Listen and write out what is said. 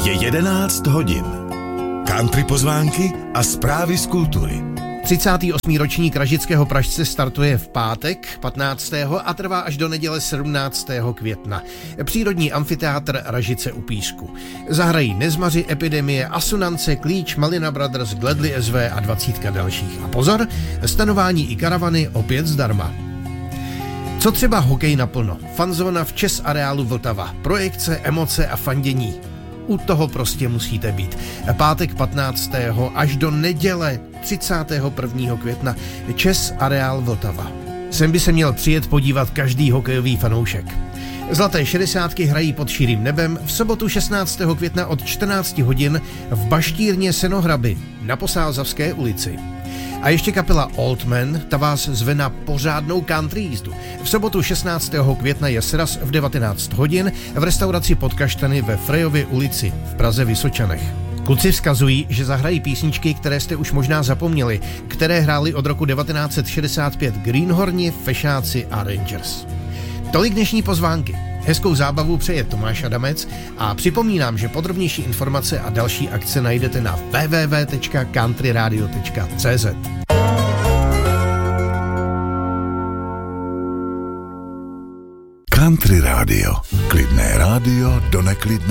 Je 11 hodin. Country pozvánky a zprávy z kultury. 38. ročník Ražického Pražce startuje v pátek 15. a trvá až do neděle 17. května. Přírodní amfiteátr Ražice u Písku. Zahrají Nezmaři, Epidemie, Asunance, Klíč, Malina Brothers, Gledly SV a 20 dalších. A pozor, stanování i karavany opět zdarma. Co třeba hokej naplno? Fanzóna v ČES areálu Vltava. Projekce, emoce a fandění. U toho prostě musíte být. Pátek 15. až do neděle 31. května. ČES areál Vltava. Sem by se měl přijet podívat každý hokejový fanoušek. Zlaté 60 hrají pod širým nebem v sobotu 16. května od 14 hodin v baštírně Senohraby na Posázavské ulici. A ještě kapela Old Man, ta vás zve na pořádnou country jízdu. V sobotu 16. května je sraz v 19 hodin v restauraci Pod Kaštany ve Frejově ulici v Praze Vysočanech. Kluci vzkazují, že zahrají písničky, které jste už možná zapomněli, které hráli od roku 1965 Greenhorni, Fešáci a Rangers. Tolik dnešní pozvánky. Hezkou zábavu přeje Tomáš Adamec a připomínám, že podrobnější informace a další akce najdete na www.countryradio.cz. Country Radio. Klidné rádio do neklidné